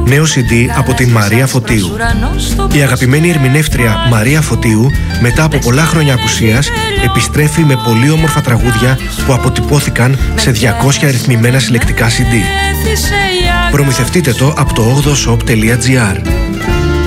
Νέο CD από την Μαρία Φωτίου. Η αγαπημένη ερμηνεύτρια Μαρία Φωτίου, μετά από πολλά χρόνια απουσίας, επιστρέφει με πολύ όμορφα τραγούδια που αποτυπώθηκαν σε 200 αριθμημένα συλλεκτικά CD. Προμηθευτείτε το από το 8shop.gr.